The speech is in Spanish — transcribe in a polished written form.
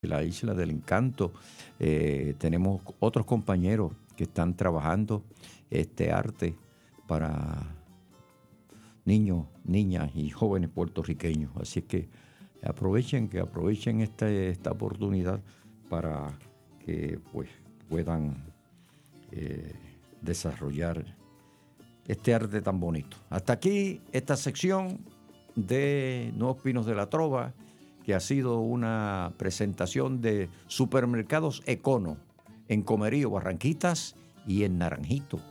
la Isla del Encanto. Tenemos otros compañeros que están trabajando este arte para niños, niñas y jóvenes puertorriqueños. Así es que aprovechen esta oportunidad para que pues puedan desarrollar este arte tan bonito. Hasta aquí esta sección de Nuevos Pinos de la Trova, que ha sido una presentación de Supermercados Econo en Comerío, Barranquitas y en Naranjito.